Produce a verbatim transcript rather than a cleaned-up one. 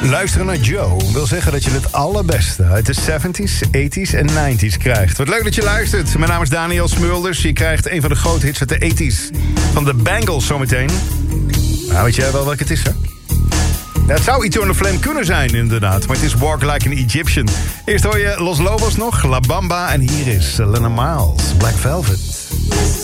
Luisteren naar Joe wil zeggen dat je het allerbeste uit de zeventies, tachtiger en negentiger krijgt. Wat leuk dat je luistert. Mijn naam is Daniel Smulders. Je krijgt een van de grote hits uit de tachtiger van de Bangles zometeen. Nou, weet jij wel welke het is, hè? Ja, het zou Eternal Flame kunnen zijn, inderdaad. Maar het is Walk Like an Egyptian. Eerst hoor je Los Lobos nog, La Bamba. En hier is Selena Miles, Black Velvet.